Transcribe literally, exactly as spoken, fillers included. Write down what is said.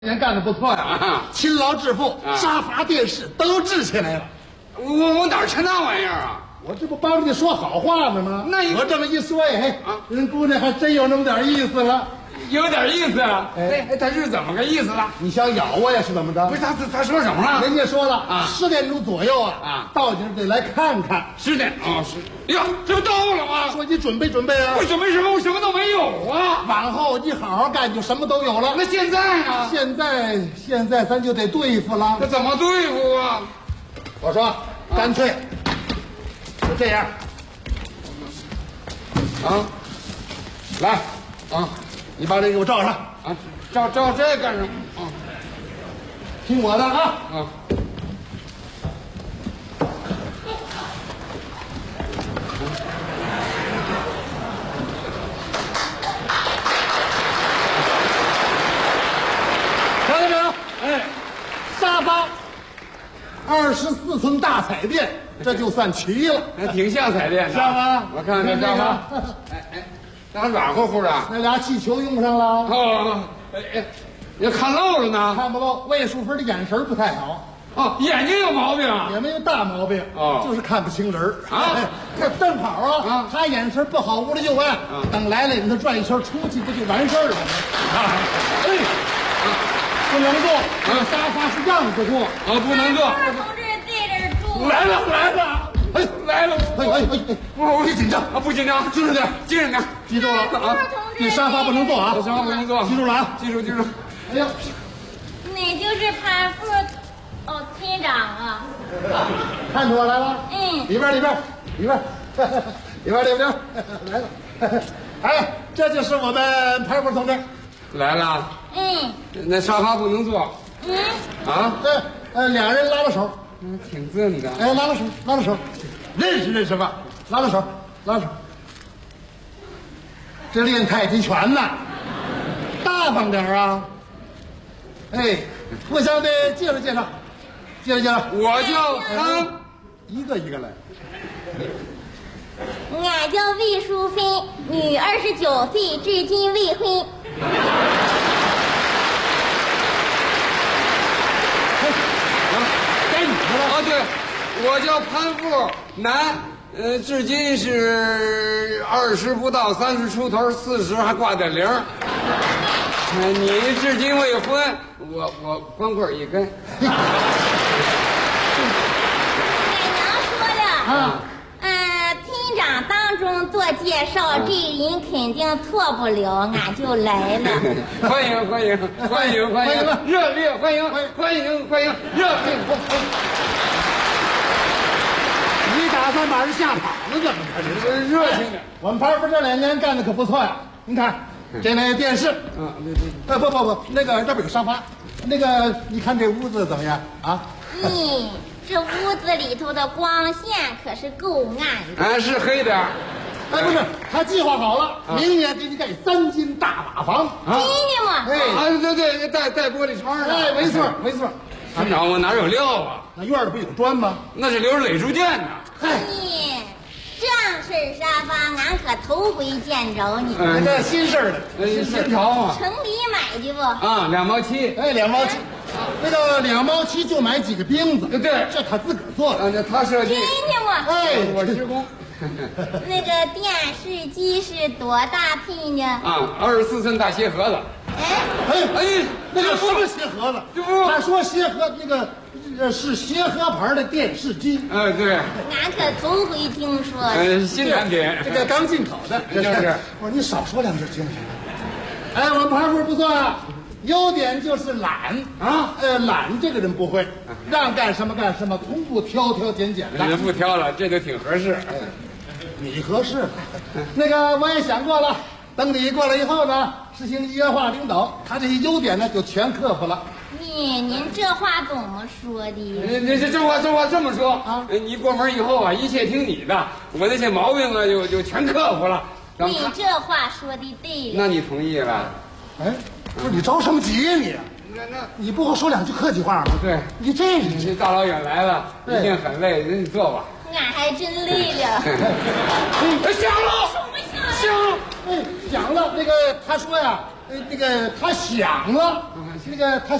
年干得不错呀、啊，勤劳致富，啊、沙发、电视都置起来了。 我我哪成那玩意儿啊？ 我这不帮着你说好话呢吗？ 那我这么一说，哎，啊、人姑娘还真有那么点意思了， 有点意思啊。哎哎，他是怎么个意思了？ 你想咬我呀？是怎么着？ 不是他他他说什么了？ 人家说了啊， 十点钟左右啊， 啊， 到你这得来看看。 十点啊，十。哎呀，这不到了吗？ 说你准备准备啊！ 我准备什么？我什么都没有啊！ 往后你好好干，就什么都有了。 那现在呢？ 现在现在咱就得对付了。 那怎么对付啊？ 我说，干脆就这样啊，来啊，你把这个给我照上啊，照照这干什么啊？ 听我的啊啊！ 看见没有？哎，沙发，二十四寸大彩电，这就算齐了。 还挺像彩电的， 像吗？ 我看看这沙发，哎哎，那软乎乎的。 那俩气球用上了。 哦，哎哎，你看漏了呢？ 看不漏。魏淑芬的眼神不太好。 哦，眼睛有毛病， 也没有大毛病， 哦， 就是看不清人儿啊。 这正好啊，啊他眼神不好，屋里就完。啊、等来了，你他转一圈出去，不就完事儿了吗？啊，哎，啊、不能坐，这、啊、沙发是让着坐， 啊，不能坐。 同志在这儿住。 来了来了，哎来了， 哎哎哎哎，我我紧张啊，不紧张， 精神点， 精神点， 记住了啊，这沙发不能坐啊， 沙发不能坐， 记住了啊， 记住记住。 哎呀， 你就是潘副。哦，厅长啊， 看出我来了？ 嗯， 里边里边里边里边里边来了，哎，这就是我们潘副同志来了。 嗯， 那沙发不能坐。 嗯， 啊，呃呃，俩人拉拉手， 嗯，挺正的。 哎，拉拉手，拉拉手，认识认识吧？拉拉手，拉拉手。这练太极拳呢，大方点啊！哎，互相的介绍介绍。介绍介绍， 我叫潘， 一个一个来。 俺叫魏淑芬，女，二十九岁，至今未婚。 啊，该你的了。 啊，对，我叫潘富，男，呃，至今是二十不到，三十出头，四十还挂点零。呃，你至今未婚，我我光棍一根。 啊，嗯，厅长当中做介绍，这人肯定错不了，俺就来了。 欢迎欢迎欢迎欢迎，热烈欢迎欢迎欢迎，热烈欢迎。 你打算把人吓跑了怎么着？ 热情点。 我们潘副这两年干的可不错呀，你看这那电视， 啊，对对， 呃不不不，那个这边有沙发，那个你看这屋子怎么样啊？ 嗯。这屋子里头的光线可是够暗的。 啊，是黑点儿。 哎，不是，他计划好了，啊、明年给你盖三间大瓦房。 真的吗？ 哎， 啊，对对，带带玻璃窗的。 哎，没错没错。 团长，我哪有料啊？ 那院里不有砖吗？ 那是留着垒猪圈呢。 嗨，这样式儿沙发，俺可头回见着你。 嗯，这新事儿的， 新新潮啊。 城里买的不？ 啊，两毛七。 哎，两毛七。那个两毛七就买几个钉子， 对， 这他自个儿做的， 啊，那他设计。 真的吗？ 哎， 我施工。 那个电视机是多大屏呢？ 啊，二十四寸大鞋盒子。 哎哎哎， 那个什么鞋盒子？他说鞋盒那个呃是鞋盒牌的电视机。 哎，对。 俺可头回听说。 呃，新产品， 这个刚进口的， 就是。 我说你少说两句行不行？哎，我们潘副不错啊。优点就是懒啊，呃，懒这个人不会，让干什么干什么，从不挑挑拣拣的。 人不挑了，这就挺合适。 哎，你合适。那个我也想过了，等你过来以后呢，实行约化领导，他这些优点呢就全克服了。 你您这话怎么说的？ 你这这话这话这么说啊？你过门以后啊，一切听你的，我那些毛病啊就就全克服了。 你这话说的对。 那你同意了？ 哎。不是你着什么急呀你？ 那那你不说两句客气话吗？ 对， 你这你这大老远来了，一定很累，你坐吧。 俺还真累了。 哎，响了， 什么响？ 响了， 哎，响了。那个他说呀， 呃，这个他想了，这个他